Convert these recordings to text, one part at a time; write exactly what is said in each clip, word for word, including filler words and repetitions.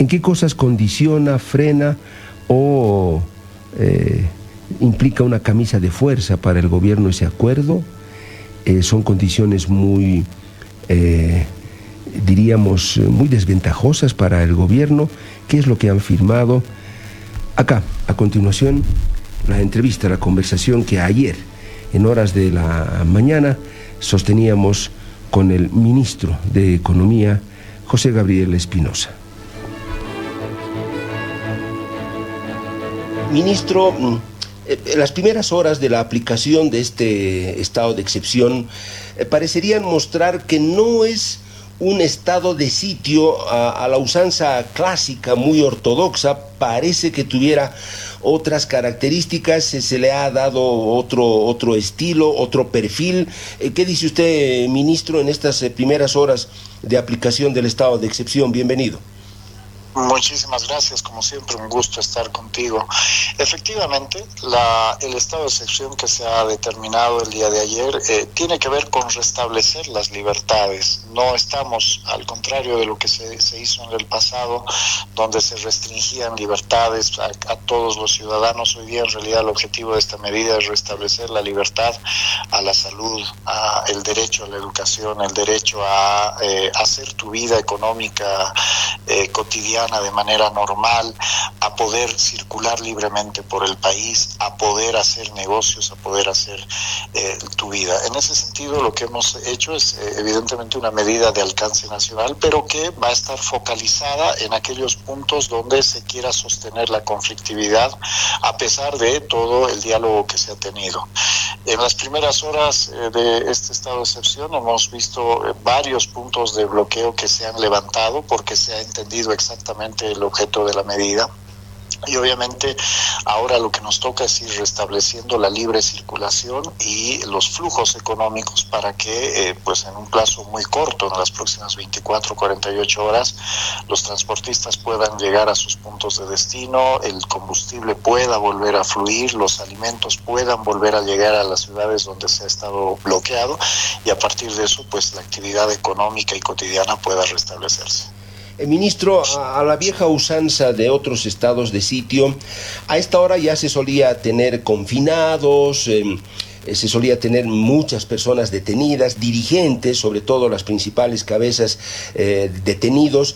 ¿En qué cosas condiciona, frena o eh, implica una camisa de fuerza para el gobierno ese acuerdo? Eh, son condiciones muy, eh, diríamos, muy desventajosas para el gobierno. ¿Qué es lo que han firmado? Acá, a continuación, la entrevista, la conversación que ayer, en horas de la mañana, sosteníamos con el ministro de Economía, José Gabriel Espinosa. Ministro, en las primeras horas de la aplicación de este estado de excepción eh, parecerían mostrar que no es un estado de sitio a, a la usanza clásica, muy ortodoxa. Parece que tuviera otras características, se le ha dado otro, otro estilo, otro perfil. ¿Qué dice usted, ministro, en estas primeras horas de aplicación del estado de excepción? Bienvenido. Muchísimas gracias, como siempre un gusto estar contigo. Efectivamente, la, el estado de excepción que se ha determinado el día de ayer eh, tiene que ver con restablecer las libertades. No estamos, al contrario de lo que se, se hizo en el pasado, donde se restringían libertades a, a todos los ciudadanos. Hoy día en realidad el objetivo de esta medida es restablecer la libertad a la salud, a el derecho a la educación, el derecho a eh, hacer tu vida económica eh, cotidiana de manera normal, a poder circular libremente por el país, a poder hacer negocios, a poder hacer eh, tu vida. En ese sentido, lo que hemos hecho es eh, evidentemente una medida de alcance nacional, pero que va a estar focalizada en aquellos puntos donde se quiera sostener la conflictividad, a pesar de todo el diálogo que se ha tenido. En las primeras horas eh, de este estado de excepción hemos visto eh, varios puntos de bloqueo que se han levantado porque se ha entendido exactamente el objeto de la medida. Y obviamente ahora lo que nos toca es ir restableciendo la libre circulación y los flujos económicos para que eh, pues en un plazo muy corto, en las próximas veinticuatro, cuarenta y ocho horas, los transportistas puedan llegar a sus puntos de destino, el combustible pueda volver a fluir, los alimentos puedan volver a llegar a las ciudades donde se ha estado bloqueado y a partir de eso pues la actividad económica y cotidiana pueda restablecerse. Eh, ministro, a, a la vieja usanza de otros estados de sitio, a esta hora ya se solía tener confinados, eh, se solía tener muchas personas detenidas, dirigentes, sobre todo las principales cabezas eh, detenidos.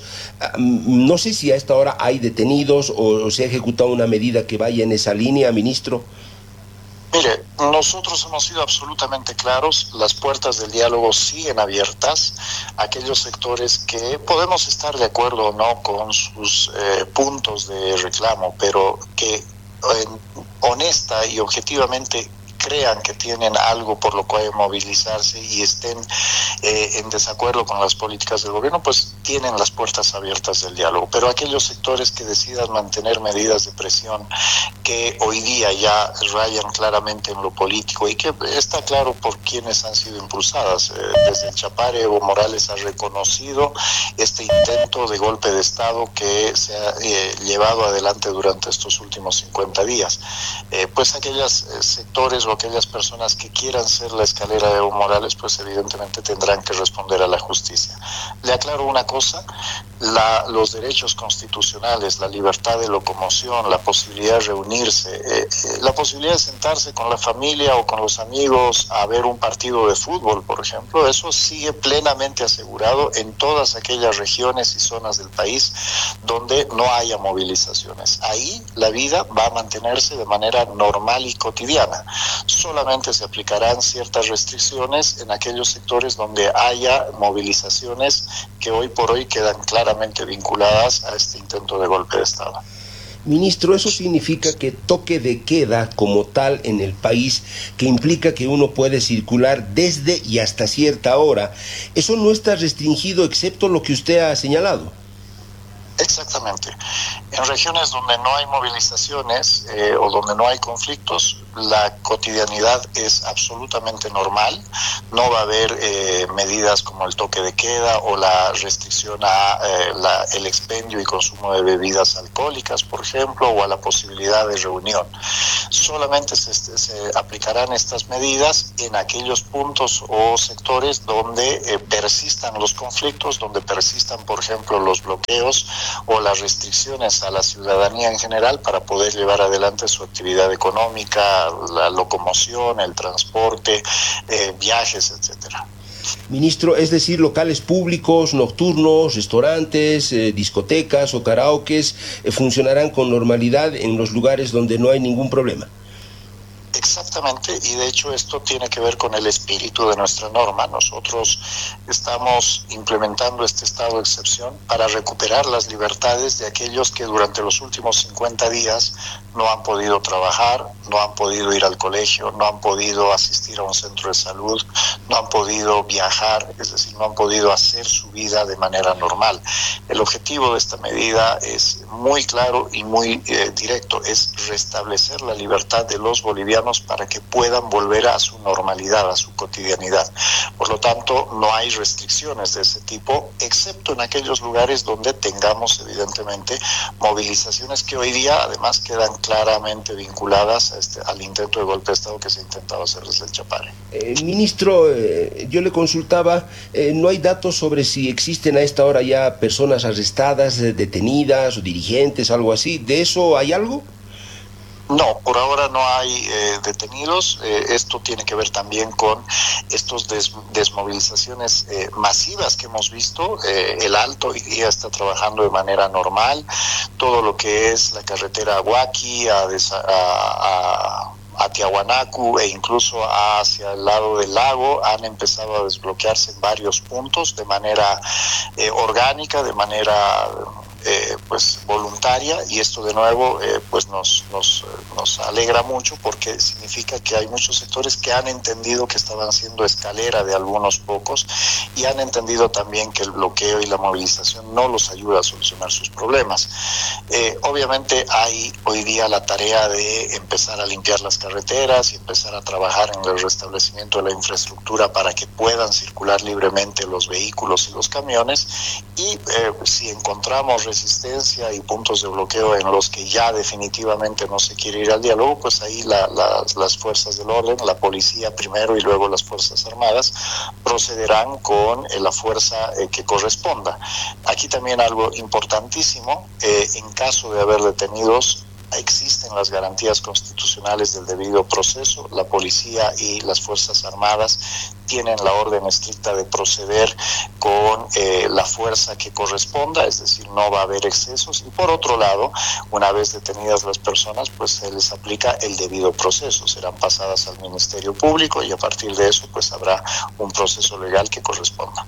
No sé si a esta hora hay detenidos o, o se ha ejecutado una medida que vaya en esa línea, ministro. Mire, nosotros hemos sido absolutamente claros, las puertas del diálogo siguen abiertas, aquellos sectores que podemos estar de acuerdo o no con sus eh, puntos de reclamo, pero que eh, honesta y objetivamente crean que tienen algo por lo cual movilizarse y estén eh, en desacuerdo con las políticas del gobierno, pues tienen las puertas abiertas del diálogo. Pero aquellos sectores que decidan mantener medidas de presión que hoy día ya rayan claramente en lo político y que está claro por quienes han sido impulsadas. Eh, desde el Chapare, Evo Morales ha reconocido este intento de golpe de Estado que se ha eh, llevado adelante durante estos últimos cincuenta días. Eh, pues aquellos eh, sectores o aquellas personas que quieran ser la escalera de Evo Morales, pues evidentemente tendrán que responder a la justicia. Le aclaro una cosa, la, los derechos constitucionales, la libertad de locomoción, la posibilidad de reunirse, eh, eh, la posibilidad de sentarse con la familia o con los amigos a ver un partido de fútbol, por ejemplo, eso sigue plenamente asegurado en todas aquellas regiones y zonas del país donde no haya movilizaciones. Ahí la vida va a mantenerse de manera normal y cotidiana. Solamente se aplicarán ciertas restricciones en aquellos sectores donde haya movilizaciones que hoy por hoy quedan claramente vinculadas a este intento de golpe de Estado. Ministro, ¿eso significa que toque de queda como tal en el país, que implica que uno puede circular desde y hasta cierta hora, eso no está restringido excepto lo que usted ha señalado? Exactamente. En regiones donde no hay movilizaciones eh, o donde no hay conflictos, la cotidianidad es absolutamente normal. No va a haber eh, medidas como el toque de queda o la restricción a eh, la, el expendio y consumo de bebidas alcohólicas, por ejemplo, o a la posibilidad de reunión. Solamente se, se aplicarán estas medidas en aquellos puntos o sectores donde eh, persistan los conflictos, donde persistan, por ejemplo, los bloqueos, o las restricciones a la ciudadanía en general para poder llevar adelante su actividad económica, la locomoción, el transporte, eh, viajes, etcétera. Ministro, es decir, locales públicos, nocturnos, restaurantes, eh, discotecas o karaokes eh, funcionarán con normalidad en los lugares donde no hay ningún problema. Exactamente, y de hecho esto tiene que ver con el espíritu de nuestra norma. Nosotros estamos implementando este estado de excepción para recuperar las libertades de aquellos que durante los últimos cincuenta días no han podido trabajar, no han podido ir al colegio, no han podido asistir a un centro de salud, no han podido viajar, es decir, no han podido hacer su vida de manera normal. El objetivo de esta medida es muy claro y muy eh, directo, es restablecer la libertad de los bolivianos para que puedan volver a su normalidad, a su cotidianidad. Por lo tanto, no hay restricciones de ese tipo, excepto en aquellos lugares donde tengamos, evidentemente, movilizaciones que hoy día, además, quedan claramente vinculadas a este, al intento de golpe de Estado que se ha intentado hacer desde el Chapare. Eh, ministro, eh, yo le consultaba, eh, ¿no hay datos sobre si existen a esta hora ya personas arrestadas, eh, detenidas o dirigentes, algo así? ¿De eso hay algo? No, por ahora no hay eh, detenidos. Eh, esto tiene que ver también con estos des desmovilizaciones eh, masivas que hemos visto. Eh, el Alto hoy día está trabajando de manera normal. Todo lo que es la carretera a Huaki, a, a, a a Tiahuanacu e incluso hacia el lado del lago han empezado a desbloquearse en varios puntos de manera eh, orgánica, de manera eh, pues voluntaria, y esto de nuevo eh, pues nos, nos, nos alegra mucho porque significa que hay muchos sectores que han entendido que estaban siendo escalera de algunos pocos y han entendido también que el bloqueo y la movilización no los ayuda a solucionar sus problemas. Eh, obviamente hay hoy día la tarea de empezar a limpiar las carreteras y empezar a trabajar en el restablecimiento de la infraestructura para que puedan circular libremente los vehículos y los camiones, y eh, si encontramos resistencia y puntos de bloqueo en los que ya definitivamente no se quiere ir al diálogo, pues ahí la, la, las fuerzas del orden, la policía primero y luego las fuerzas armadas, procederán con eh, la fuerza eh, que corresponda. Aquí también algo importantísimo, eh, en caso de haber detenidos, existen las garantías constitucionales del debido proceso. La policía y las Fuerzas Armadas tienen la orden estricta de proceder con eh, la fuerza que corresponda, es decir, no va a haber excesos. Y por otro lado, una vez detenidas las personas, pues se les aplica el debido proceso. Serán pasadas al Ministerio Público y a partir de eso, pues habrá un proceso legal que corresponda.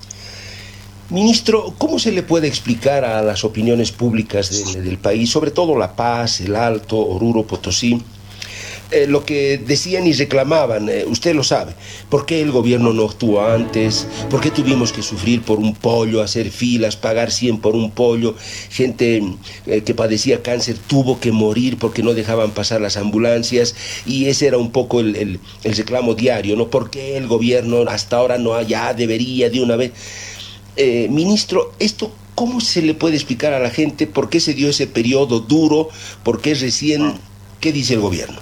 Ministro, ¿cómo se le puede explicar a las opiniones públicas del, del país, sobre todo La Paz, El Alto, Oruro, Potosí, eh, lo que decían y reclamaban? Eh, usted lo sabe, ¿por qué el gobierno no actuó antes? ¿Por qué tuvimos que sufrir por un pollo, hacer filas, pagar cien por un pollo? Gente eh, que padecía cáncer tuvo que morir porque no dejaban pasar las ambulancias, y ese era un poco el, el, el reclamo diario, ¿no? ¿Por qué el gobierno hasta ahora no, ya debería de una vez? Eh, ministro, ¿esto cómo se le puede explicar a la gente? ¿Por qué se dio ese periodo duro? ¿Por qué recién? ¿Qué dice el gobierno?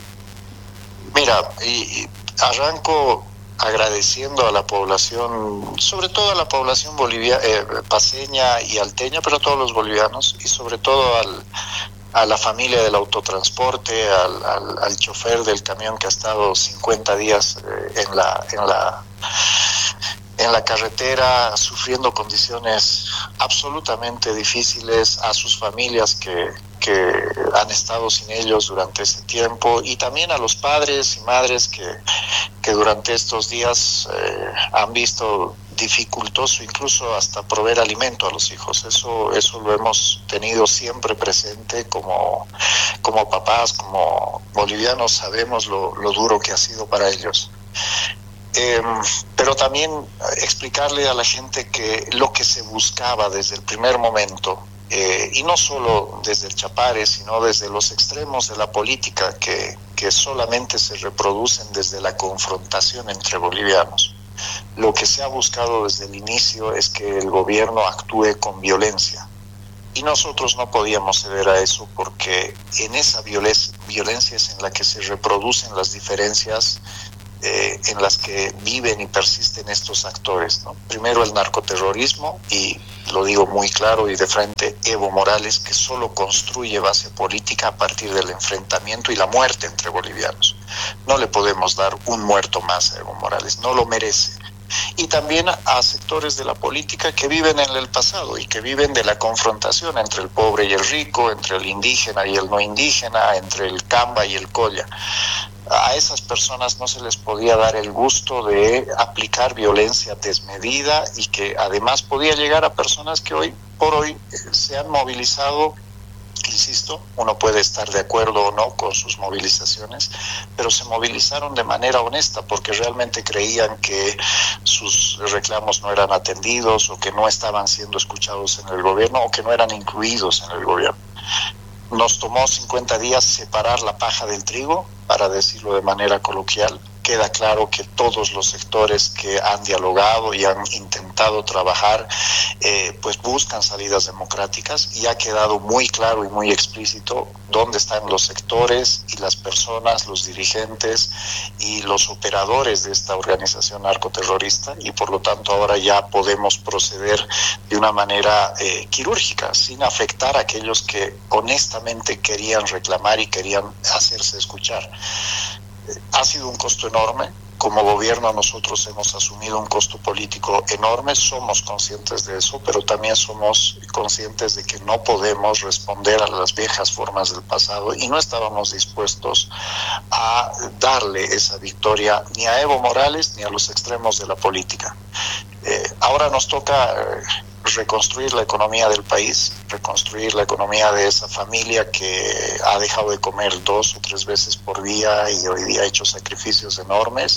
Mira, y arranco agradeciendo a la población, sobre todo a la población boliviana, eh, paceña y alteña, pero a todos los bolivianos, y sobre todo al, a la familia del autotransporte, al, al, al chofer del camión que ha estado cincuenta días eh, en la... En la en la carretera, sufriendo condiciones absolutamente difíciles, a sus familias que, que han estado sin ellos durante ese tiempo, y también a los padres y madres que, que durante estos días eh, han visto dificultoso incluso hasta proveer alimento a los hijos. Eso, eso lo hemos tenido siempre presente como, como papás, como bolivianos, sabemos lo, lo duro que ha sido para ellos. Eh, pero también explicarle a la gente que lo que se buscaba desde el primer momento, eh, y no solo desde el Chapare, sino desde los extremos de la política que, que solamente se reproducen desde la confrontación entre bolivianos, lo que se ha buscado desde el inicio es que el gobierno actúe con violencia. Y nosotros no podíamos ceder a eso porque en esa violencia, violencia es en la que se reproducen las diferencias Eh, en las que viven y persisten estos actores, ¿no? Primero el narcoterrorismo y lo digo muy claro y de frente, Evo Morales, que solo construye base política a partir del enfrentamiento y la muerte entre bolivianos. No le podemos dar un muerto más a Evo Morales, no lo merece. Y también a sectores de la política que viven en el pasado y que viven de la confrontación entre el pobre y el rico, entre el indígena y el no indígena, entre el camba y el colla. A esas personas no se les podía dar el gusto de aplicar violencia desmedida y que además podía llegar a personas que hoy por hoy se han movilizado. Insisto, uno puede estar de acuerdo o no con sus movilizaciones, pero se movilizaron de manera honesta porque realmente creían que sus reclamos no eran atendidos o que no estaban siendo escuchados en el gobierno o que no eran incluidos en el gobierno. Nos tomó cincuenta días separar la paja del trigo, para decirlo de manera coloquial. Queda claro que todos los sectores que han dialogado y han intentado trabajar, eh, pues buscan salidas democráticas, y ha quedado muy claro y muy explícito dónde están los sectores y las personas, los dirigentes y los operadores de esta organización narcoterrorista, y por lo tanto ahora ya podemos proceder de una manera eh, quirúrgica, sin afectar a aquellos que honestamente querían reclamar y querían hacerse escuchar. Ha sido un costo enorme. Como gobierno nosotros hemos asumido un costo político enorme, somos conscientes de eso, pero también somos conscientes de que no podemos responder a las viejas formas del pasado y no estábamos dispuestos a darle esa victoria ni a Evo Morales ni a los extremos de la política. Eh, ahora nos toca eh, reconstruir la economía del país, reconstruir la economía de esa familia que ha dejado de comer dos o tres veces por día y hoy día ha hecho sacrificios enormes.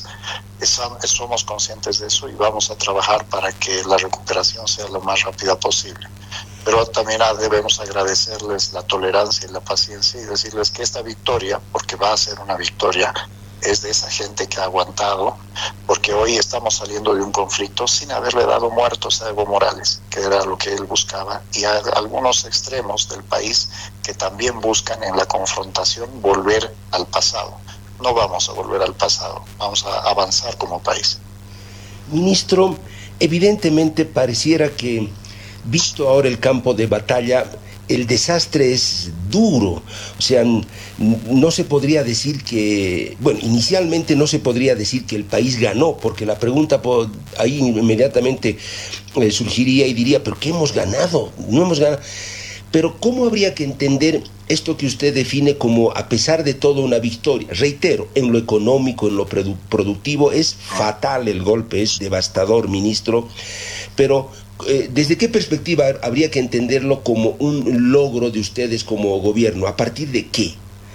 Somos conscientes de eso y vamos a trabajar para que la recuperación sea lo más rápida posible. Pero también debemos agradecerles la tolerancia y la paciencia y decirles que esta victoria, porque va a ser una victoria, es de esa gente que ha aguantado, porque hoy estamos saliendo de un conflicto sin haberle dado muertos a Evo Morales, que era lo que él buscaba, y a algunos extremos del país que también buscan en la confrontación volver al pasado. No vamos a volver al pasado, vamos a avanzar como país. Ministro, evidentemente pareciera que, visto ahora el campo de batalla, el desastre es duro. O sea, no se podría decir que, bueno, inicialmente no se podría decir que el país ganó, porque la pregunta ahí inmediatamente eh, surgiría y diría, ¿pero qué hemos ganado? No hemos ganado. Pero ¿cómo habría que entender esto que usted define como, a pesar de todo, una victoria? Reitero, en lo económico, en lo produ- productivo, es fatal el golpe, es devastador, ministro, pero Eh, ¿desde qué perspectiva habría que entenderlo como un logro de ustedes como gobierno? ¿A partir de qué?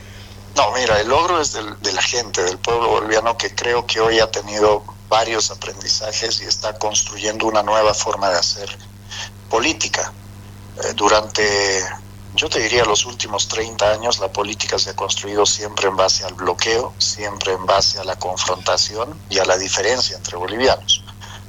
No, mira, el logro es del, de la gente, del pueblo boliviano, que creo que hoy ha tenido varios aprendizajes y está construyendo una nueva forma de hacer política. Eh, durante, yo te diría, los últimos treinta años, la política se ha construido siempre en base al bloqueo, siempre en base a la confrontación y a la diferencia entre bolivianos.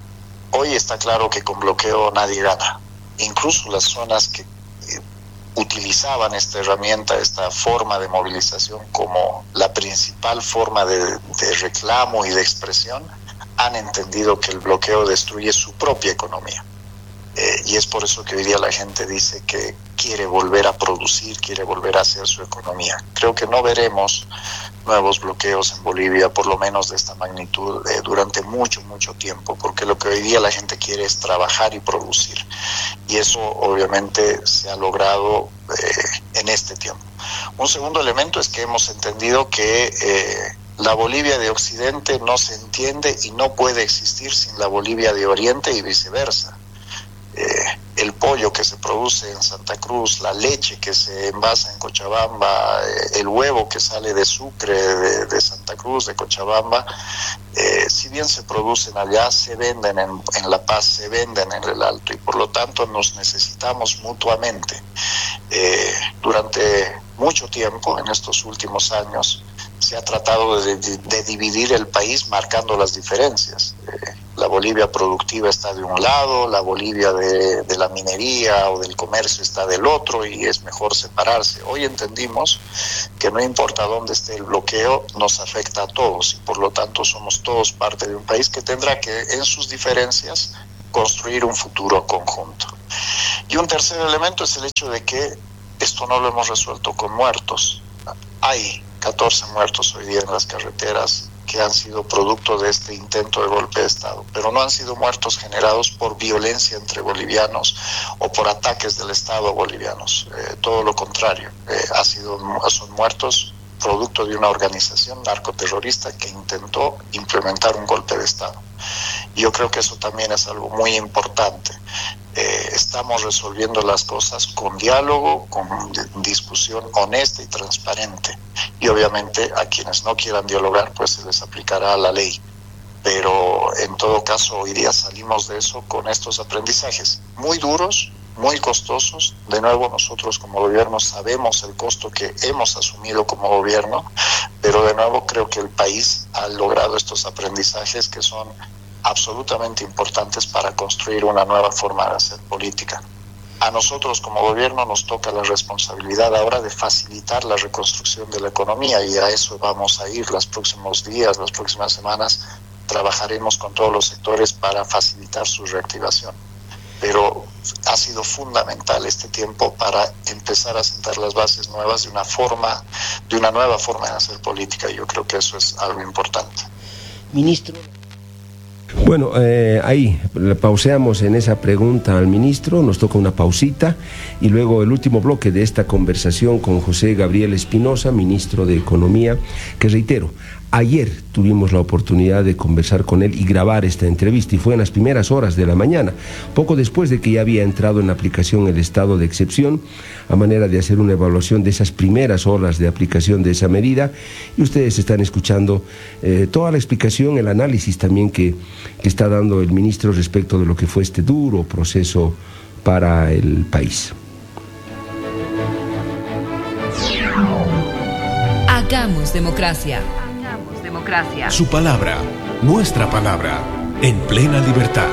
Hoy está claro que con bloqueo nadie gana. Incluso las zonas que eh, utilizaban esta herramienta, esta forma de movilización como la principal forma de, de reclamo y de expresión, han entendido que el bloqueo destruye su propia economía. Eh, y es por eso que hoy día la gente dice que quiere volver a producir, quiere volver a hacer su economía. Creo que no veremos nuevos bloqueos en Bolivia, por lo menos de esta magnitud, eh, durante mucho, mucho tiempo, porque lo que hoy día la gente quiere es trabajar y producir. Y eso obviamente se ha logrado eh, en este tiempo. Un segundo elemento es que hemos entendido que eh, la Bolivia de Occidente no se entiende y no puede existir sin la Bolivia de Oriente y viceversa. Eh, el pollo que se produce en Santa Cruz, la leche que se envasa en Cochabamba, eh, el huevo que sale de Sucre, de, de Santa Cruz, de Cochabamba, eh, si bien se producen allá, se venden en, en La Paz, se venden en el Alto, y por lo tanto nos necesitamos mutuamente. Eh, durante mucho tiempo, en estos últimos años, se ha tratado de, de, de dividir el país marcando las diferencias. Eh, la Bolivia productiva está de un lado, la Bolivia de, de la minería o del comercio está del otro, y es mejor separarse. Hoy entendimos que no importa dónde esté el bloqueo, nos afecta a todos, y por lo tanto somos todos parte de un país que tendrá que, en sus diferencias, construir un futuro conjunto. Y un tercer elemento es el hecho de que esto no lo hemos resuelto con muertos. Hay catorce muertos hoy día en las carreteras que han sido producto de este intento de golpe de Estado, pero no han sido muertos generados por violencia entre bolivianos o por ataques del Estado a bolivianos. Eh, todo lo contrario, eh, ha sido, son muertos producto de una organización narcoterrorista que intentó implementar un golpe de Estado. Yo creo que eso también es algo muy importante. Eh, estamos resolviendo las cosas con diálogo, con discusión honesta y transparente. Y obviamente a quienes no quieran dialogar, pues se les aplicará la ley. Pero en todo caso, hoy día salimos de eso con estos aprendizajes muy duros, muy costosos. De nuevo, nosotros como gobierno sabemos el costo que hemos asumido como gobierno, pero de nuevo creo que el país ha logrado estos aprendizajes que son absolutamente importantes para construir una nueva forma de hacer política. A nosotros como gobierno nos toca la responsabilidad ahora de facilitar la reconstrucción de la economía, y a eso vamos a ir los próximos días, las próximas semanas. Trabajaremos con todos los sectores para facilitar su reactivación. Pero ha sido fundamental este tiempo para empezar a sentar las bases nuevas de una forma, de una nueva forma de hacer política, y yo creo que eso es algo importante. Ministro. Bueno, eh, ahí pauseamos en esa pregunta al ministro, nos toca una pausita y luego el último bloque de esta conversación con José Gabriel Espinosa, ministro de Economía, que reitero, ayer tuvimos la oportunidad de conversar con él y grabar esta entrevista, y fue en las primeras horas de la mañana, poco después de que ya había entrado en aplicación el estado de excepción, a manera de hacer una evaluación de esas primeras horas de aplicación de esa medida, y ustedes están escuchando eh, toda la explicación, el análisis también que, que está dando el ministro respecto de lo que fue este duro proceso para el país. Hagamos democracia. Hagamos democracia. Su palabra, nuestra palabra, en plena libertad.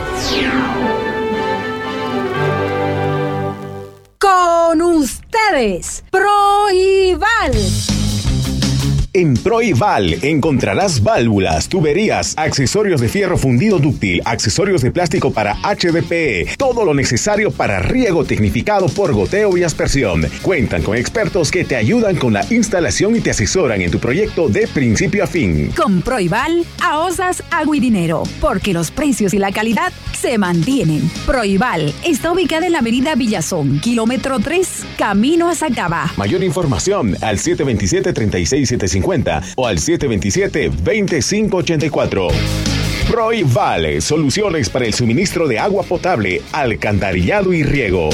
Con ustedes, Proival. En Proival encontrarás válvulas, tuberías, accesorios de fierro fundido dúctil, accesorios de plástico para H D P E, todo lo necesario para riego tecnificado por goteo y aspersión. Cuentan con expertos que te ayudan con la instalación y te asesoran en tu proyecto de principio a fin. Con Proival ahorras agua y dinero, porque los precios y la calidad se mantienen. Proival está ubicada en la avenida Villazón, kilómetro tres, camino a Sacaba. Mayor información al siete dos siete, tres seis siete cinco o al siete dos siete, dos cinco ocho cuatro. Proival, soluciones para el suministro de agua potable, alcantarillado y riego.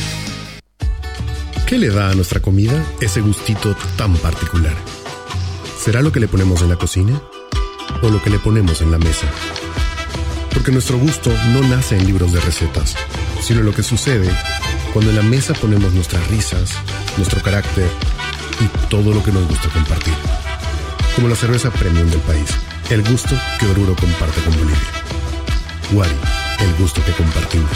¿Qué le da a nuestra comida ese gustito tan particular? ¿Será lo que le ponemos en la cocina o lo que le ponemos en la mesa? Porque nuestro gusto no nace en libros de recetas, sino lo que sucede cuando en la mesa ponemos nuestras risas, nuestro carácter y todo lo que nos gusta compartir. Como la cerveza premium del país, el gusto que Oruro comparte con Bolivia. Wari, el gusto que compartimos.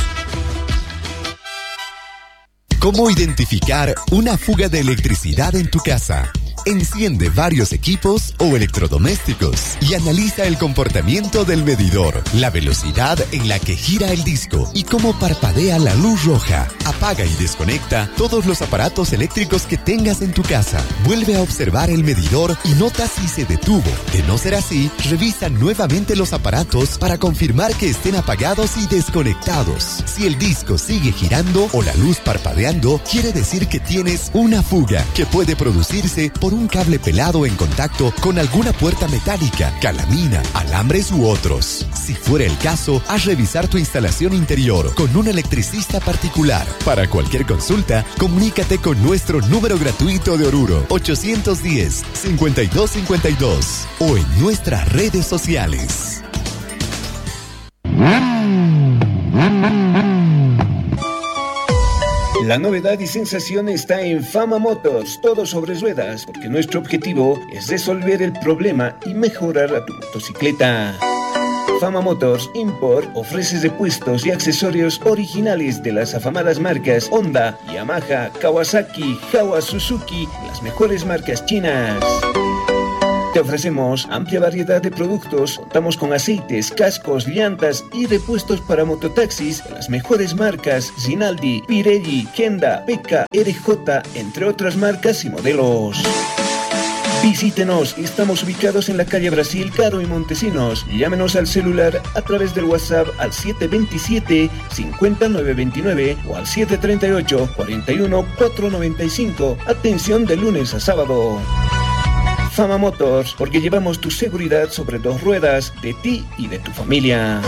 ¿Cómo identificar una fuga de electricidad en tu casa? Enciende varios equipos o electrodomésticos y analiza el comportamiento del medidor, la velocidad en la que gira el disco y cómo parpadea la luz roja. Apaga y desconecta todos los aparatos eléctricos que tengas en tu casa. Vuelve a observar el medidor y nota si se detuvo. De no ser así, revisa nuevamente los aparatos para confirmar que estén apagados y desconectados. Si el disco sigue girando o la luz parpadeando, quiere decir que tienes una fuga que puede producirse por un cable pelado en contacto con alguna puerta metálica, calamina, alambres u otros. Si fuera el caso, haz revisar tu instalación interior con un electricista particular. Para cualquier consulta, comunícate con nuestro número gratuito de Oruro, ochocientos diez, cincuenta y dos cincuenta y dos, o en nuestras redes sociales. La novedad y sensación está en Fama Motors, todo sobre ruedas, porque nuestro objetivo es resolver el problema y mejorar a tu motocicleta. Fama Motors Import ofrece repuestos y accesorios originales de las afamadas marcas Honda, Yamaha, Kawasaki, Hawa, Suzuki, las mejores marcas chinas. Te ofrecemos amplia variedad de productos. Contamos con aceites, cascos, llantas y repuestos para mototaxis de las mejores marcas: Rinaldi, Pirelli, Kenda, Peka, R J, entre otras marcas y modelos. Visítenos, estamos ubicados en la calle Brasil, Caro y Montesinos. Llámenos al celular a través del WhatsApp al siete dos siete, cinco nueve dos nueve o al siete tres ocho, cuatro uno, cuatro nueve cinco. Atención de lunes a sábado. Fama Motors, porque llevamos tu seguridad sobre dos ruedas, de ti y de tu familia.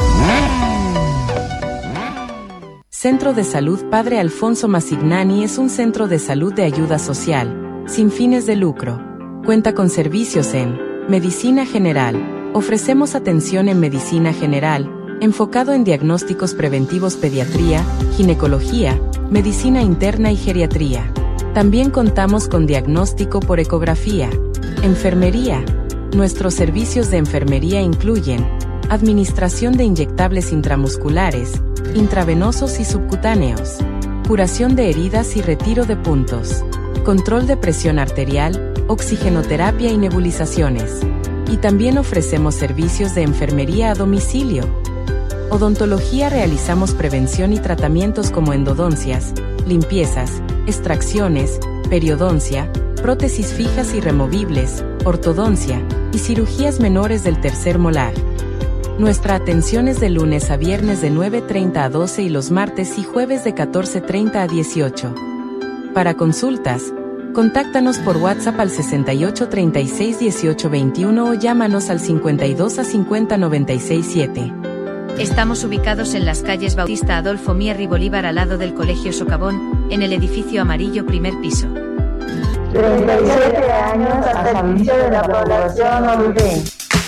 Centro de Salud Padre Alfonso Masignani es un centro de salud de ayuda social, sin fines de lucro. Cuenta con servicios en medicina general. Ofrecemos atención en medicina general, enfocado en diagnósticos preventivos, pediatría, ginecología, medicina interna y geriatría. También contamos con diagnóstico por ecografía. Enfermería. Nuestros servicios de enfermería incluyen administración de inyectables intramusculares, intravenosos y subcutáneos, curación de heridas y retiro de puntos, control de presión arterial, oxigenoterapia y nebulizaciones. Y también ofrecemos servicios de enfermería a domicilio. Odontología. Realizamos prevención y tratamientos como endodoncias, limpiezas, extracciones, periodoncia, prótesis fijas y removibles, ortodoncia y cirugías menores del tercer molar. Nuestra atención es de lunes a viernes de nueve treinta a doce y los martes y jueves de catorce treinta a dieciocho. Para consultas, contáctanos por WhatsApp al sesenta y ocho, treinta y seis, dieciocho, veintiuno o llámanos al cincuenta y dos a cincuenta, noventa y seis, siete. Estamos ubicados en las calles Bautista Adolfo Mier y Bolívar, al lado del Colegio Socavón, en el edificio amarillo, primer piso. treinta y siete años al servicio de la población orureña.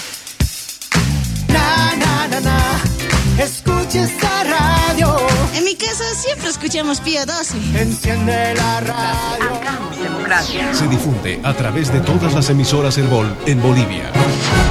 Na, na, na, na. Escucha esta radio. En mi casa siempre escuchamos Pío doce. Enciende la radio. Hagamos democracia. Se difunde a través de todas las emisoras Herbol en Bolivia.